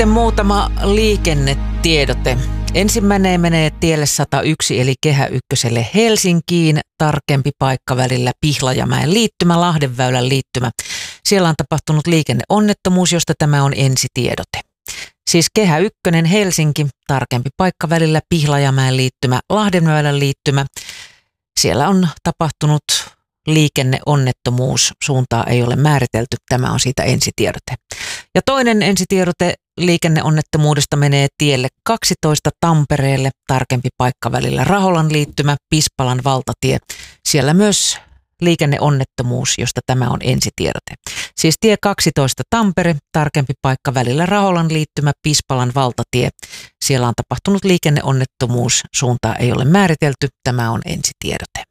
sitten muutama liikennetiedote. Ensimmäinen menee tielle 101 eli Kehä Ykköselle Helsinkiin. Tarkempi paikka välillä Pihlajamäen liittymä, Lahdenväylän liittymä. Siellä on tapahtunut liikenneonnettomuus, josta tämä on ensitiedote. Siis Kehä Ykkönen Helsinki, tarkempi paikka välillä Pihlajamäen liittymä, Lahdenväylän liittymä. Siellä on tapahtunut liikenneonnettomuus, suuntaa ei ole määritelty, tämä on siitä ensitiedote. Ja toinen ensitiedote liikenneonnettomuudesta menee tielle 12 Tampereelle, tarkempi paikka välillä Raholan liittymä, Pispalan valtatie. Siellä myös liikenneonnettomuus, josta tämä on ensitiedote. Siis tie 12 Tampere, tarkempi paikka välillä Raholan liittymä, Pispalan valtatie. Siellä on tapahtunut liikenneonnettomuus, suuntaa ei ole määritelty, tämä on ensitiedote.